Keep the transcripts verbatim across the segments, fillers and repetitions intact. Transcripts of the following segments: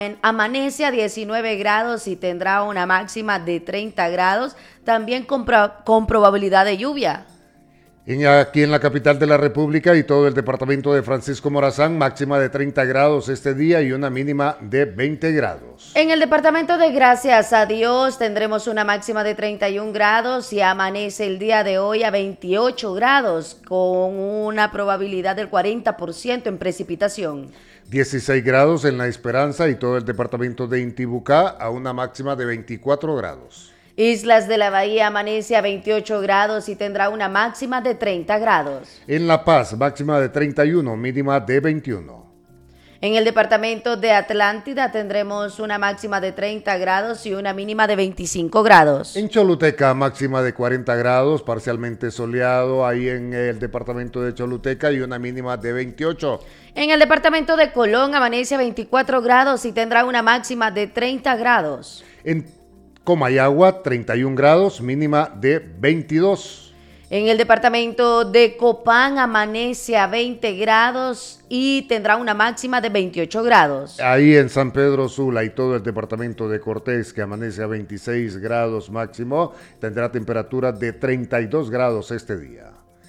Amanece a diecinueve grados y tendrá una máxima de treinta grados, también con, pro con probabilidad de lluvia. En, aquí en la capital de la República y todo el departamento de Francisco Morazán, máxima de treinta grados este día y una mínima de veinte grados. En el departamento de Gracias a Dios tendremos una máxima de treinta y un grados y amanece el día de hoy a veintiocho grados con una probabilidad del cuarenta por ciento en precipitación. dieciséis grados en La Esperanza y todo el departamento de Intibucá a una máxima de veinticuatro grados. Islas de la Bahía amanece a veintiocho grados y tendrá una máxima de treinta grados. En La Paz, máxima de treinta y uno, mínima de veintiuno. En el departamento de Atlántida tendremos una máxima de treinta grados y una mínima de veinticinco grados. En Choluteca, máxima de cuarenta grados, parcialmente soleado ahí en el departamento de Choluteca y una mínima de veintiocho. En el departamento de Colón amanece a veinticuatro grados y tendrá una máxima de treinta grados. En Comayagua, treinta y un grados, mínima de veintidós. En el departamento de Copán amanece a veinte grados y tendrá una máxima de veintiocho grados. Ahí en San Pedro Sula y todo el departamento de Cortés, que amanece a veintiséis grados máximo, tendrá temperatura de treinta y dos grados este día.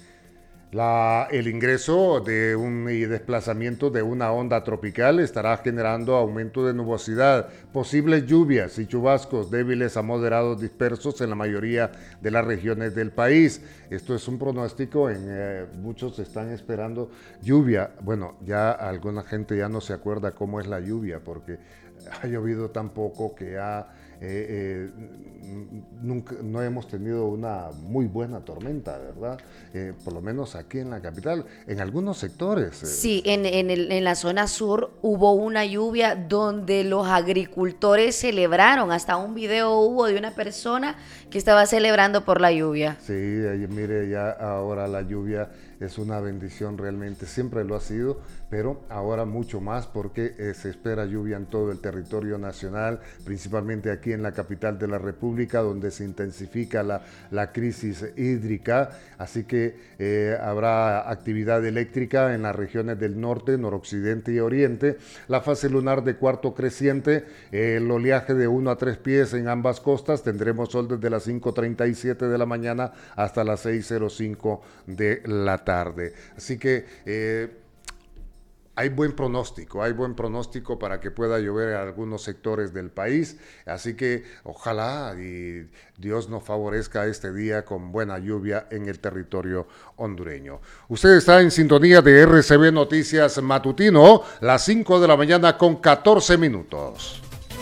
La, el ingreso de un y desplazamiento de una onda tropical estará generando aumento de nubosidad, posibles lluvias y chubascos débiles a moderados dispersos en la mayoría de las regiones del país. Esto es un pronóstico, en eh, muchos están esperando lluvia. Bueno, ya alguna gente ya no se acuerda cómo es la lluvia porque ha llovido tan poco que ha... Eh, eh, nunca, no hemos tenido una muy buena tormenta, ¿verdad? Eh, por lo menos aquí en la capital, en algunos sectores. Eh. Sí, en, en, el, en la zona sur hubo una lluvia donde los agricultores celebraron, hasta un video hubo de una persona que estaba celebrando por la lluvia. Sí, mire, ya ahora la lluvia es una bendición realmente, siempre lo ha sido, pero ahora mucho más porque eh, se espera lluvia en todo el territorio nacional, principalmente aquí en la capital de la República, donde se intensifica la, la crisis hídrica, así que eh, habrá actividad eléctrica en las regiones del norte, noroccidente y oriente, la fase lunar de cuarto creciente, eh, el oleaje de uno a tres pies en ambas costas, tendremos sol desde las cinco treinta y siete de la mañana hasta las seis cero cinco de la tarde, así que eh, Hay buen pronóstico, hay buen pronóstico para que pueda llover en algunos sectores del país, así que ojalá y Dios nos favorezca este día con buena lluvia en el territorio hondureño. Usted está en sintonía de R C B Noticias Matutino, las cinco de la mañana con catorce minutos.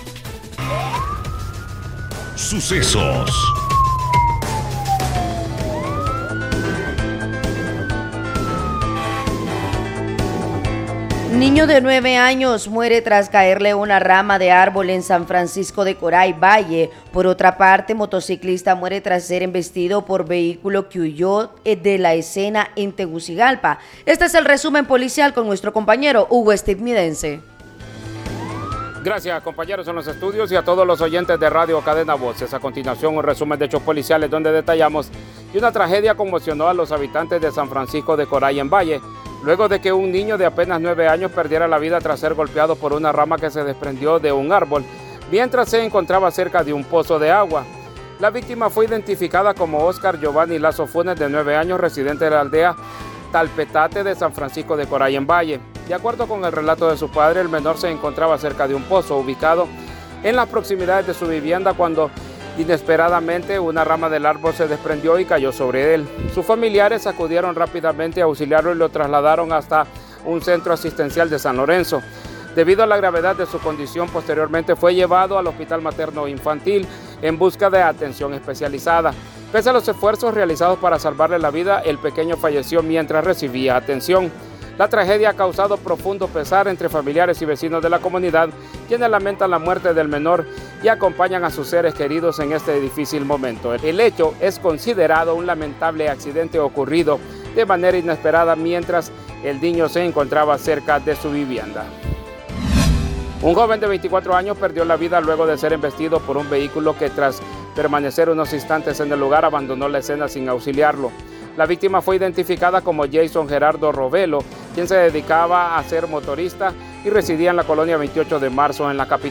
Sucesos. Niño de nueve años muere tras caerle una rama de árbol en San Francisco de Coray Valle. Por otra parte, motociclista muere tras ser embestido por vehículo que huyó de la escena en Tegucigalpa. Este es el resumen policial con nuestro compañero Hugo Estividense. Gracias, compañeros en los estudios y a todos los oyentes de Radio Cadena Voces. A continuación, un resumen de hechos policiales donde detallamos que una tragedia conmocionó a los habitantes de San Francisco de Coray en Valle, luego de que un niño de apenas nueve años perdiera la vida tras ser golpeado por una rama que se desprendió de un árbol, mientras se encontraba cerca de un pozo de agua. La víctima fue identificada como Oscar Giovanni Lazo Funes, de nueve años, residente de la aldea Talpetate de San Francisco de Coray en Valle. De acuerdo con el relato de su padre, el menor se encontraba cerca de un pozo ubicado en las proximidades de su vivienda cuando inesperadamente una rama del árbol se desprendió y cayó sobre él. Sus familiares acudieron rápidamente a auxiliarlo y lo trasladaron hasta un centro asistencial de San Lorenzo. Debido a la gravedad de su condición, posteriormente fue llevado al Hospital Materno Infantil en busca de atención especializada. Pese a los esfuerzos realizados para salvarle la vida, el pequeño falleció mientras recibía atención. La tragedia ha causado profundo pesar entre familiares y vecinos de la comunidad, quienes lamentan la muerte del menor y acompañan a sus seres queridos en este difícil momento. El hecho es considerado un lamentable accidente ocurrido de manera inesperada mientras el niño se encontraba cerca de su vivienda. Un joven de veinticuatro años perdió la vida luego de ser embestido por un vehículo que, tras permanecer unos instantes en el lugar, abandonó la escena sin auxiliarlo. La víctima fue identificada como Jason Gerardo Rovelo, quien se dedicaba a ser motorista y residía en la colonia veintiocho de marzo en la capital.